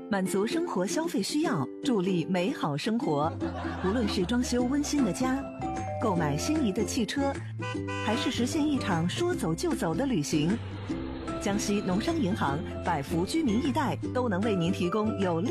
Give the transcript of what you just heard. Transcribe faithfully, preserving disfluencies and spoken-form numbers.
满足生活消费需要，助力美好生活。无论是装修温馨的家，购买心仪的汽车，还是实现一场说走就走的旅行，江西农商银行百福居民易贷都能为您提供有力